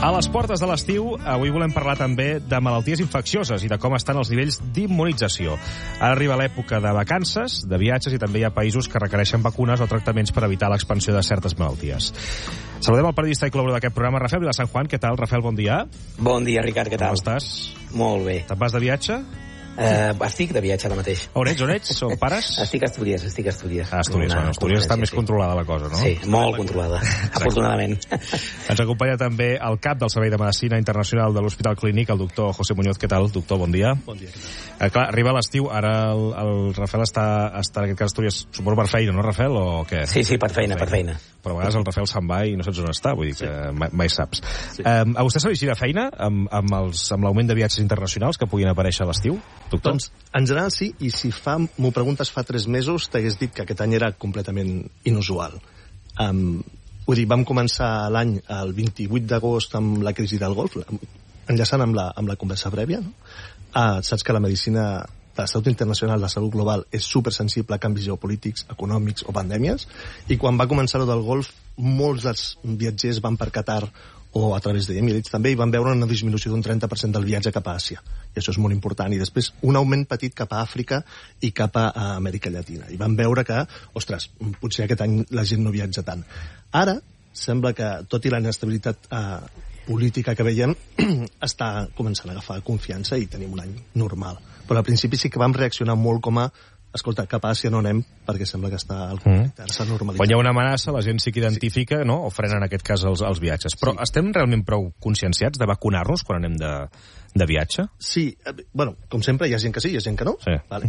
A les portes de l'estiu, avui volem parlar també de malalties infeccioses i de com estan els nivells d'immunització. Ara arriba l'època de vacances, de viatges, i també hi ha països que requereixen vacunes o tractaments per evitar l'expansió de certes malalties. Saludem el periodista i col·laborador d'aquest programa, Rafael Vilasan Juan. Què tal, Rafael? Bon dia. Bon dia, Ricard, què tal? Com estàs? Molt bé. Te'n vas de viatge? Estic de viatge ara mateix. On ets? Són pares? Estic a Astúries. Astúries està més controlada la cosa, no? Sí, molt controlada, afortunadament. Ens acompanya també el cap del Servei de Medicina Internacional de l'Hospital Clínic, el doctor José Muñoz. Què tal, doctor? Bon dia. Bon dia, què tal? Clar, arriba l'estiu, ara el Rafael està en aquest cas Astúries, suposo per feina, no, Rafael, o què? Sí, per feina. Però a vegades el Rafael se'n va i no saps on està, vull dir que mai saps. Sí. A vostè se li gira feina amb l'augment de viatges internacionals que puguin aparèixer a l'estiu, doctor? Doncs, en general sí, i si m'ho preguntes fa 3 mesos, t'hagués dit que aquest any era completament inusual. Vull dir, vam començar l'any el 28 d'agost amb la crisi del Golf, enllaçant amb la conversa prèvia, no? Saps que la medicina de la salut internacional, la salut global, és supersensible a canvis geopolítics, econòmics o pandèmies, i quan va començar el del Golf, molts dels viatgers van per Qatar o a través d'Emirates també, i van veure una disminució d'un 30% del viatge cap a Àsia. I això és molt important. I després un augment petit cap a Àfrica i cap a Amèrica Llatina. I van veure que, ostres, potser aquest any la gent no viatja tant. Ara, sembla que, tot i la inestabilitat política que veiem, està començant a agafar confiança i tenim un any normal. Però al principi sí que vam reaccionar molt com a escolta, cap a Àsia no anem, perquè sembla que està el conflicte, s'ha normalitzat. Quan hi ha una amenaça, la gent sí que identifica, no? O frena en aquest cas els viatges. Però estem realment prou conscienciats de vacunar-nos quan anem de viatge? Sí, bueno, com sempre, hi ha gent que sí, hi ha gent que no. Sí. Vale.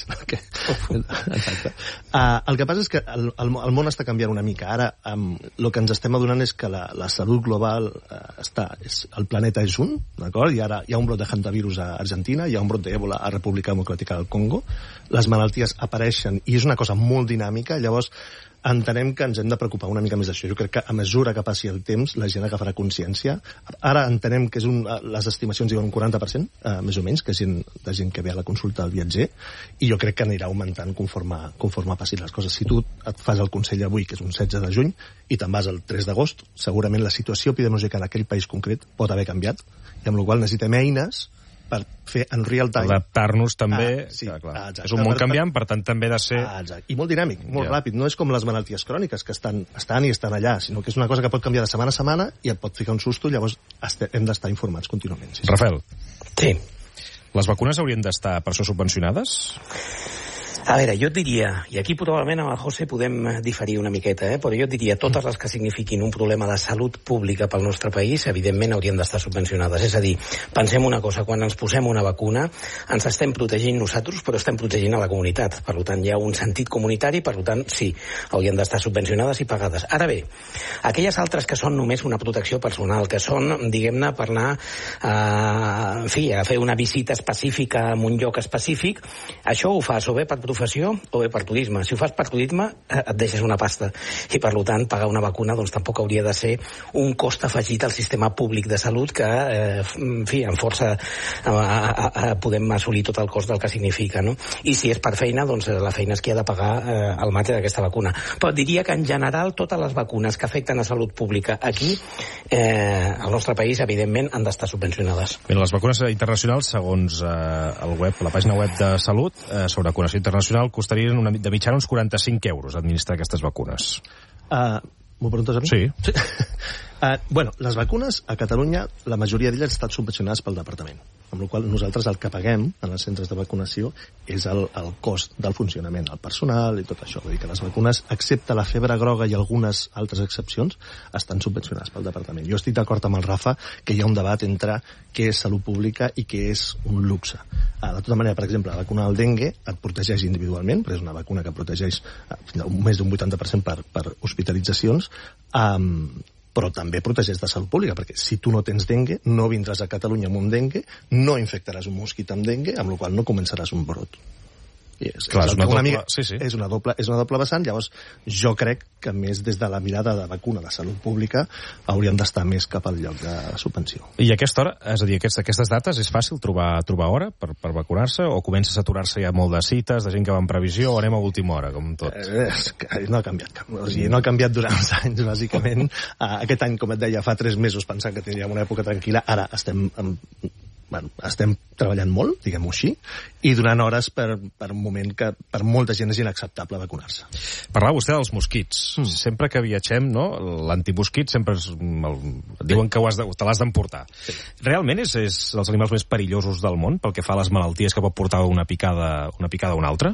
Exacte. El que passa és que el món està canviant una mica. Ara, el que ens estem adonant és que la salut global el planeta és un, d'acord? I ara hi ha un brot de hantavirus a Argentina, hi ha un brot d'Ebola a República Democràtica del Congo, les malalties apareixen i és una cosa molt dinàmica, llavors entenem que ens hem de preocupar una mica més d'això. Jo crec que a mesura que passi el temps la gent agafarà consciència. Ara entenem que les estimacions diuen un 40%, més o menys, que és de gent que ve a la consulta del viatger, i jo crec que anirà augmentant conforme passin les coses. Si tu et fas el Consell avui, que és un 16 de juny, i te'n vas el 3 d'agost, segurament la situació epidemiològica en aquell país concret pot haver canviat, i amb la qual cosa necessitem eines per fer en real time. Adaptar-nos també. Sí, clar. És un món canviant, per tant també ha de ser... I molt dinàmic, molt ràpid. No és com les malalties cròniques, que estan allà, sinó que és una cosa que pot canviar de setmana a setmana i et pot ficar un susto, llavors hem d'estar informats contínuament. Sí. Rafael. Sí. Les vacunes haurien d'estar per això subvencionades? A veure, jo et diria, i aquí probablement amb el José podem diferir una miqueta, però jo et diria, totes les que signifiquin un problema de salut pública pel nostre país, evidentment haurien d'estar subvencionades. És a dir, pensem una cosa, quan ens posem una vacuna, ens estem protegint nosaltres, però estem protegint a la comunitat. Per tant, hi ha un sentit comunitari, per tant, sí, haurien d'estar subvencionades i pagades. Ara bé, aquelles altres que són només una protecció personal, que són, diguem-ne, per anar a fer una visita específica en un lloc específic, això ho fas o bé per professió o bé per turisme. Si ho fas per turisme, et deixes una pasta. I, per tant, pagar una vacuna doncs tampoc hauria de ser un cost afegit al sistema públic de salut que, amb força podem assolir tot el cost del que significa, no? I si és per feina, doncs la feina és qui ha de pagar el marge d'aquesta vacuna. Però diria que, en general, totes les vacunes que afecten a salut pública aquí, al nostre país, evidentment, han d'estar subvencionades. Bé, les vacunes internacionals, segons la pàgina web de Salut, sobre vacunació internacional, costarien de mitjana uns 45 euros administrar aquestes vacunes. M'ho preguntes a mi? Sí. Bueno, les vacunes a Catalunya, la majoria d'elles estan subvencionades pel departament, amb la qual cosa nosaltres el que paguem en els centres de vacunació és el cost del funcionament, el personal i tot això. Vull dir que les vacunes, excepte la febre groga i algunes altres excepcions, estan subvencionades pel departament. Jo estic d'acord amb el Rafa que hi ha un debat entre què és salut pública i què és un luxe. De tota manera, per exemple, la vacuna del dengue et protegeix individualment, però és una vacuna que protegeix més d'un 80% per hospitalitzacions, però també protegeix de salut pública, perquè si tu no tens dengue, no vindràs a Catalunya amb un dengue, no infectaràs un mosquit amb dengue, amb la qual cosa no començaràs un brot. És una doble vessant. Llavors, jo crec que més des de la mirada de vacuna de salut pública hauríem d'estar més cap al lloc de subvenció. I a aquesta hora, és a dir, aquestes dates, és fàcil trobar hora per vacunar-se, o comença a saturar-se ja molt de cites, de gent que va en previsió, o anem a última hora, com tot? No ha canviat cap. O sigui, no ha canviat durant els anys, bàsicament. Aquest any, com et deia, fa 3 mesos pensant que tindríem una època tranquil·la, ara estem treballant molt, diguem-ho així, i donant hores per un moment que per molta gent és inacceptable vacunar-se. Parlava vostè dels mosquits. Sempre que viatgem, no, l'antimosquit sempre diuen que te l'has d'emportar. Sí. Realment és dels animals més perillosos del món pel que fa a les malalties que pot portar una picada a una altra?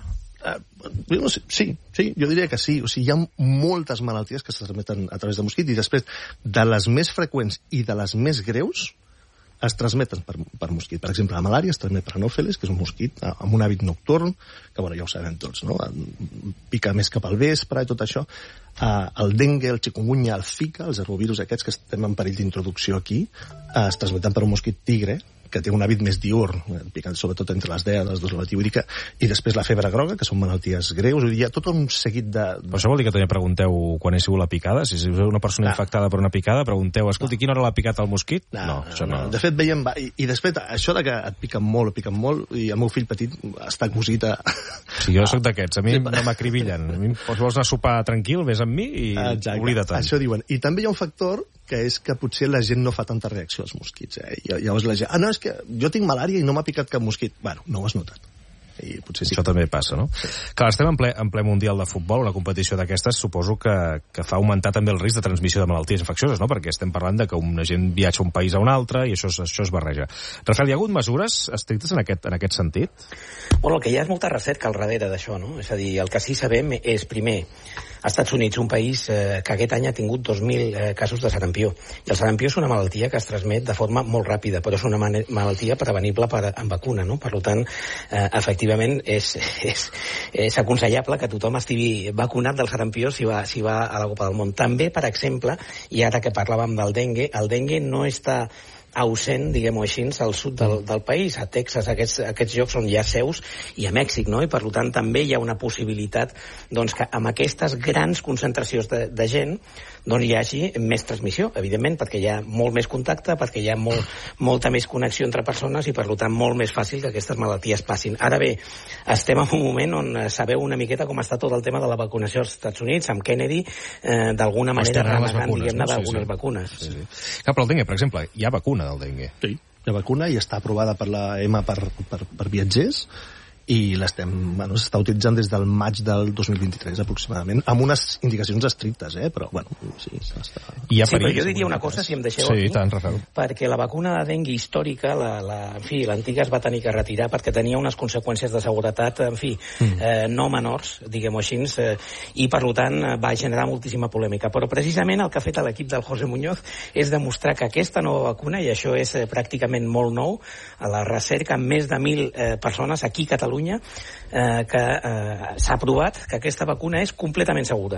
Sí, jo diria que sí. O sigui, hi ha moltes malalties que se transmeten a través de mosquit, i després, de les més freqüents i de les més greus, es transmeten per mosquit. Per exemple, la malària es transmet per anòfeles, que és un mosquit amb un hàbit nocturn, que ja ho sabem tots, no? Pica més cap al vespre i tot això. El dengue, el chikungunya, el zika, els arbovirus aquests que estem en perill d'introducció aquí, es transmeten per un mosquit tigre, que té un hàbit més diurn, picant sobretot entre les 10 i les 2 de la matí, i després la febre groga, que són malalties greus. Hi ha tot un seguit de... Però això vol dir que també pregunteu quan és sigut la picada? Si és una persona infectada per una picada, pregunteu, escolti, quina hora l'ha picat el mosquit? No. De fet, veiem... I després, això de que et piquen molt, i el meu fill petit està cosit a... Sí, jo soc d'aquests, a mi no m'acribillen. A mi si vols anar a sopar tranquil, vés amb mi i oblida-te'n. Això diuen. I també hi ha un factor que és que potser la gent no fa tanta reacció als mosquits. Llavors la gent, no, és que jo tinc malària i no m'ha picat cap mosquit. Bueno, no ho has notat. I potser sí. Això també passa, no? Sí. Clar, estem en ple mundial de futbol, una competició d'aquestes suposo que fa augmentar també el risc de transmissió de malalties infeccioses, no? Perquè estem parlant de que una gent viatja un país a un altre i això es barreja. Rafael, hi ha hagut mesures estrictes en aquest sentit? Bueno, el que hi ha és molta recerca al darrere d'això, no? És a dir, el que sí sabem és, primer, als Estats Units, un país que aquest any ha tingut 2.000 casos de sarampió. I el sarampió és una malaltia que es transmet de forma molt ràpida, però és una malaltia prevenible amb vacuna, no? Per tant, efectivament, és aconsellable que tothom estigui vacunat del sarampió si va a la Copa del Món. També, per exemple, i ara que parlàvem del dengue no està ausent, diguem-ho així, al sud del país, a Texas, aquests llocs on hi ha seus, i a Mèxic, no? I per tant també hi ha una possibilitat que amb aquestes grans concentracions de gent hi hagi més transmissió, evidentment, perquè hi ha molt més contacte, perquè hi ha molta més connexió entre persones i per tant molt més fàcil que aquestes malalties passin. Ara bé, estem en un moment on sabeu una miqueta com està tot el tema de la vacunació als Estats Units, amb Kennedy, d'alguna manera renegant, diguem-ne, d'algunes vacunes. Sí. Però el dengue, per exemple, hi ha vacuna del dengue. Sí, hi ha vacuna i està aprovada per la EMA per viatgers, i s'està utilitzant des del maig del 2023 aproximadament, amb unes indicacions estrictes, però bueno, sí, s'està... Però jo diria una cosa, si em deixeu aquí, tant, Rafael. Perquè la vacuna de dengue històrica, l'antiga es va tenir que retirar perquè tenia unes conseqüències de seguretat, no menors, diguem-ho així, i per tant va generar moltíssima polèmica. Però precisament el que ha fet l'equip del José Muñoz és demostrar que aquesta nova vacuna, i això és pràcticament molt nou, a la recerca amb més de 1.000 persones aquí a Catalunya, que s'ha provat que aquesta vacuna és completament segura.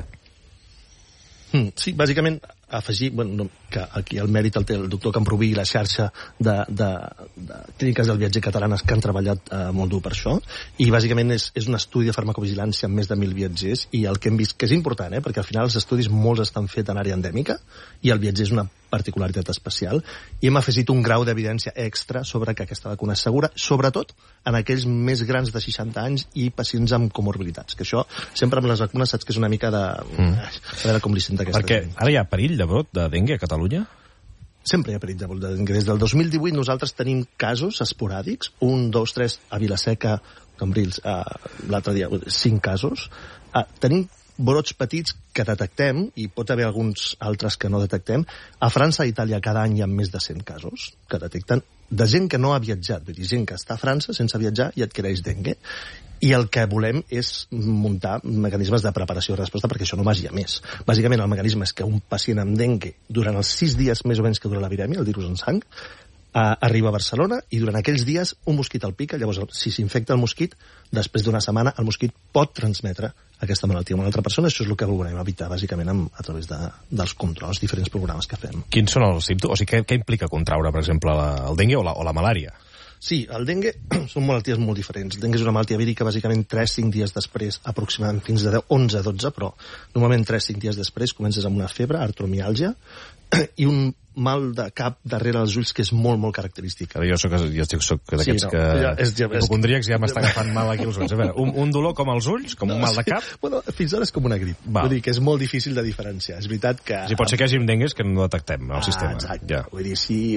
Sí, bàsicament afegir que aquí el mèrit el té el doctor Camprubí i la xarxa de clíniques del viatger catalanes que han treballat molt dur per això, i bàsicament és un estudi de farmacovigilància amb més de 1.000 viatgers, i el que hem vist, que és important, perquè al final els estudis molts estan fets en àrea endèmica i el viatger és una particularitat especial, i hem afegit un grau d'evidència extra sobre que aquesta vacuna és segura, sobretot en aquells més grans de 60 anys i pacients amb comorbilitats, que això sempre amb les vacunes saps que és una mica de... a veure com li senta aquesta gent. Perquè ara hi ha perill de brot de dengue a Catalunya? Sempre hi ha perill de brot de dengue. Des del 2018 nosaltres tenim casos esporàdics, 1, 2, 3 a Vilaseca, Cambrils, l'altre dia 5 casos. Tenim brots petits que detectem, i pot haver alguns altres que no detectem. A França i Itàlia cada any hi ha més de 100 casos que detecten de gent que no ha viatjat, vull dir, gent que està a França sense viatjar i adquireix dengue. I el que volem és muntar mecanismes de preparació i resposta perquè això no vagi a més. Bàsicament el mecanisme és que un pacient amb dengue, durant els 6 dies més o menys que dura la virèmia, el virus en sang, arriba a Barcelona i durant aquells dies un mosquit el pica, llavors si s'infecta el mosquit, després d'una setmana el mosquit pot transmetre aquesta malaltia a una altra persona. Això és el que volem evitar bàsicament a través dels controls, diferents programes que fem. Quins són els símptomes? O sigui, què implica contraure, per exemple, el dengue o la malària? Sí, el dengue són malalties molt diferents. El dengue és una malaltia vírica, bàsicament 3-5 dies després, aproximadament fins de 11-12, però normalment 3-5 dies després comences amb una febre, artromiàlgia, i un mal de cap darrere els ulls que és molt, molt característic. Jo soc d'aquests hipocondríacs, ja m'està agafant mal aquí els ulls. A veure, un dolor com els ulls, com un mal de cap? Bueno, fins ara és com una grip. Vull dir que és molt difícil de diferenciar. És veritat que... Sí, pot ser que hi hagi dengues que no detectem al sistema. Exacte. Ja. Vull dir, si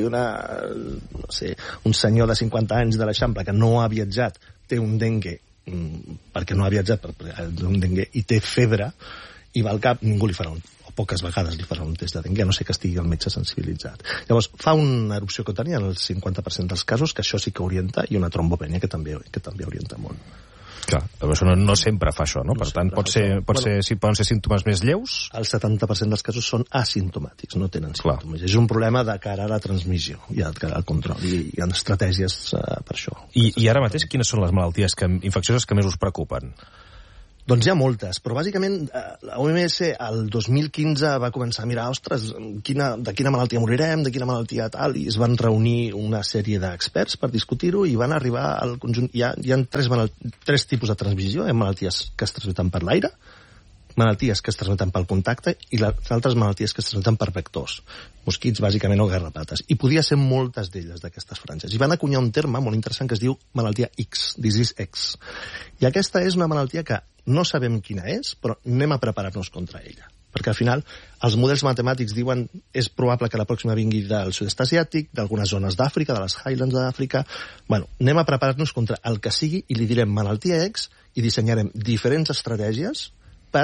un senyor de 50 anys de l'Eixample que no ha viatjat té un dengue, perquè no ha viatjat, un dengue, i té febre, i va al cap, ningú li farà o poques vegades li farà un test de dengue, a no ser que estigui el metge sensibilitzat. Llavors, fa una erupció cutània en el 50% dels casos, que això sí que orienta, i una trombopènia que també orienta molt. Clar, però això no sempre fa això, no? Per tant, poden ser símptomes més lleus? El 70% dels casos són asimptomàtics, no tenen símptomes. És un problema de cara a la transmissió i de cara al control, i hi ha estratègies per això. I ara mateix, quines són les malalties infeccioses que més us preocupen? Doncs hi ha moltes, però bàsicament la OMS el 2015 va començar a mirar, ostres, de quina malaltia morirem, de quina malaltia tal, i es van reunir una sèrie d'experts per discutir-ho i van arribar al conjunt... Hi ha tres tipus de transmissió, hi ha malalties que es transmeten per l'aire, malalties que es transmeten pel contacte i les altres malalties que es transmeten per vectors, mosquits bàsicament o garrapates, i podia ser moltes d'elles d'aquestes franges. I van acunyar un terme molt interessant que es diu malaltia X, disease X, i aquesta és una malaltia que no sabem quina és, però anem a preparar-nos contra ella. Perquè al final els models matemàtics diuen és probable que la pròxima vingui del sud-est asiàtic, d'algunes zones d'Àfrica, de les Highlands d'Àfrica... Bueno, anem a preparar-nos contra el que sigui i li direm malaltia X i dissenyarem diferents estratègies per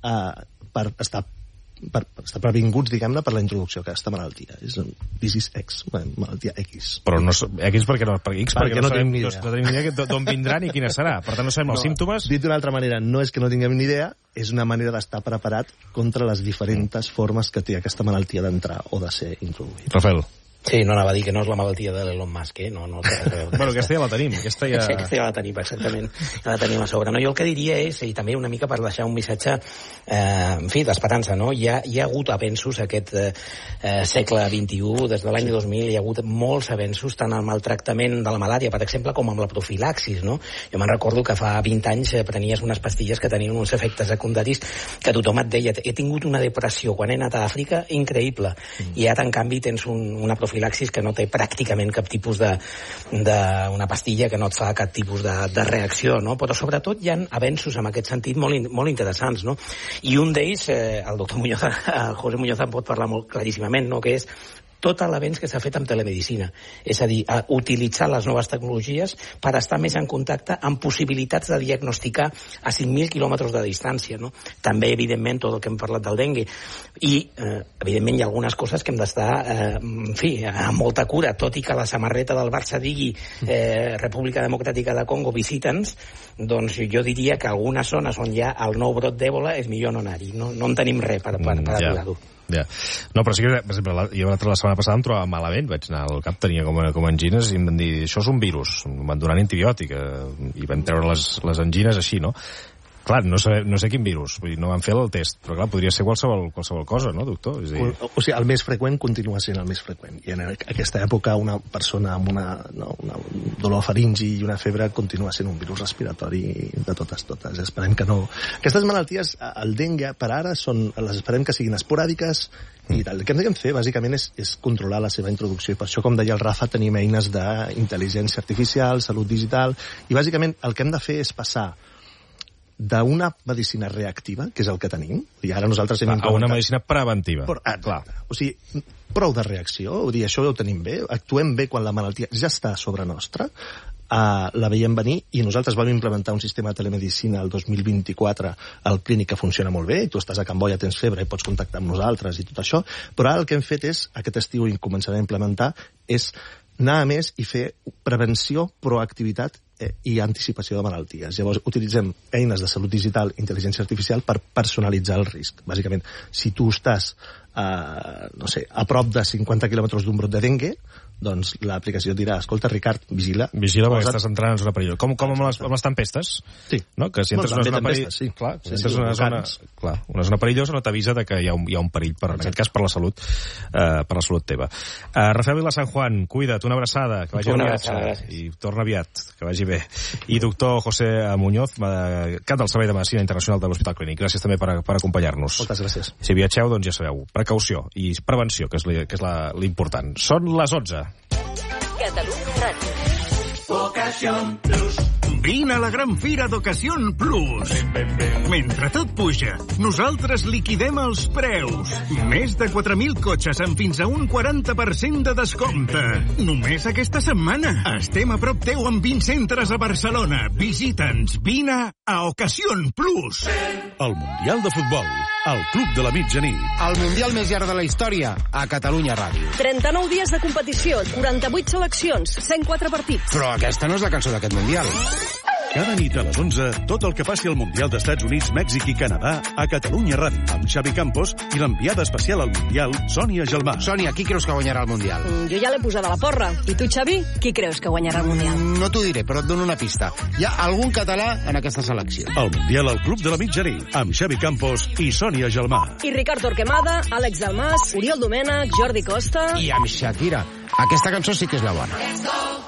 estar previnguts, diguem-ne, per la introducció d'aquesta malaltia. És un disease X, malaltia X. Però no, X perquè no tenim ni idea d'on vindrà ni quina serà. Per tant, no sabem els símptomes. Dit d'una altra manera, no és que no tinguem ni idea, és una manera d'estar preparat contra les diferents formes que té aquesta malaltia d'entrar o de ser introduïda. Rafael. Sí, no anava a dir que no és la malaltia de l'Elon Musk, No té res a veure. Bueno, aquesta ja la tenim. Aquesta ja la tenim, exactament. Ja la tenim a sobre. No? Jo el que diria és, i també una mica per deixar un missatge, en fi, d'esperança, no? Hi ha hagut avenços aquest segle XXI, des de l'any 2000, hi ha hagut molts avenços, tant amb el tractament de la malària, per exemple, com amb la profilaxis, no? Jo me'n recordo que fa 20 anys prenies unes pastilles que tenien uns efectes secundaris que tothom et deia, he tingut una depressió quan he anat a Àfrica increïble, i ara, en canvi, tens una profilaxis que no té pràcticament cap tipus d'una pastilla que no et fa cap tipus de reacció, no? Però sobretot hi ha avenços en aquest sentit molt interessants, no? I un d'ells, el doctor Muñoz, el José Muñoz en pot parlar molt claríssimament, no? Que és tot l'avenç que s'ha fet amb telemedicina. És a dir, utilitzar les noves tecnologies per estar més en contacte amb possibilitats de diagnosticar a 5.000 quilòmetres de distància, no? També, evidentment, tot el que hem parlat del dengue. I, evidentment, hi ha algunes coses que hem d'estar, en fi, amb molta cura, tot i que la samarreta del Barça digui República Democràtica de Congo, visita'ns, doncs jo diria que algunes zones on hi ha el nou brot d'Èbola és millor no anar-hi. No en tenim res per aturar-ho. Ja. No, però sí que, per exemple, jo la setmana passada em trobava malament, vaig anar al cap, tenia com angines, i em van dir, això és un virus, em van donar antibiòtic, i van treure les angines així, no? Clar, no sé quin virus, vull dir, no van fer el test, però clar, podria ser qualsevol cosa, no, doctor? És a dir... O sigui, el més freqüent continua sent el més freqüent, i en aquesta època una persona amb una dolor faringi i una febre continua sent un virus respiratori de totes. Esperem que no... Aquestes malalties, el dengue, per ara, les esperem que siguin esporàdiques, i el que hem de fer, bàsicament, és controlar la seva introducció, i per això, com deia el Rafa, tenim eines d'intel·ligència artificial, salut digital, i bàsicament el que hem de fer és passar d'una medicina reactiva, que és el que tenim, i ara nosaltres hem a una medicina preventiva. Clar. O sigui, prou de reacció, vull dir, això ho tenim bé, actuem bé quan la malaltia ja està a sobre nostra, la veiem venir, i nosaltres vam implementar un sistema de telemedicina el 2024 al clínic que funciona molt bé, i tu estàs a Can Boia, tens febre i pots contactar amb nosaltres i tot això, però ara el que hem fet és, aquest estiu i començarem a implementar, és anar a més i fer prevenció, proactivitat i anticipació de malalties. Llavors, utilitzem eines de salut digital, intel·ligència artificial, per personalitzar el risc. Bàsicament, si tu estàs no sé, a prop de 50 quilòmetres d'un brot de dengue, doncs l'aplicació dirà, escolta, Ricard, vigila. Vigila perquè estàs entrant en zona perillosa. Com amb les tempestes? Sí. No? Que si entres en una zona perillosa... Sí. Clar, si entres en una zona perillosa no t'avisa que hi ha un perill, en aquest cas per la salut teva. Rafael Vila San Juan, cuida't, una abraçada, que vagi aviat. I torna aviat, que vagi bé. I doctor José Muñoz, cap del Servei de Medicina Internacional de l'Hospital Clínic. Gràcies també per acompanyar-nos. Moltes gràcies. Si viatgeu, doncs ja sabeu, precaució i prevenció, que és l'important. Són les 11. Catalunya Ràdio. Ocasión Plus. Vine a la gran fira d'Ocasión Plus. Mentre tot puja, nosaltres liquidem els preus. Més de 4.000 cotxes amb fins a un 40% de descompte. Només aquesta setmana. Estem a prop teu amb 20 centres a Barcelona. Visita'ns. Vine a Ocasión Plus. El Mundial de Futbol. El Club de la Mitjanit. El Mundial més llarg de la història a Catalunya Ràdio. 39 dies de competició, 48 seleccions, 104 partits. Però aquesta no és la cançó d'aquest Mundial. Cada nit a les 11, tot el que passi al Mundial d'Estats Units, Mèxic i Canadà a Catalunya Ràdio, amb Xavi Campos i l'enviada especial al Mundial, Sònia Gelmà. Sònia, qui creus que guanyarà el Mundial? Jo ja l'he posada a la porra. I tu, Xavi, qui creus que guanyarà el Mundial? No t'ho diré, però et dono una pista. Hi ha algun català en aquesta selecció. El Mundial al Club de la Mitjanit, amb Xavi Campos i Sònia Gelmà. I Ricard Torquemada, Àlex Dalmas, Oriol Domènech, Jordi Costa... I amb Shakira. Aquesta cançó sí que és la bona.